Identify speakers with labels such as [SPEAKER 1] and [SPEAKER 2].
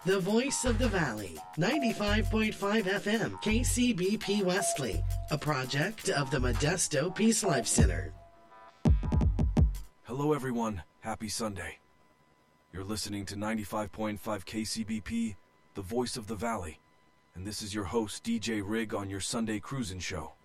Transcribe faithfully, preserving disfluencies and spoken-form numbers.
[SPEAKER 1] The Voice of the Valley, ninety-five point five F M, K C B P Wesley, a project of the Modesto Peace Life Center.
[SPEAKER 2] Hello everyone, happy Sunday. You're listening to ninety-five point five K C B P, The Voice of the Valley, and this is your host D J Rig on your Sunday Cruisin' Show.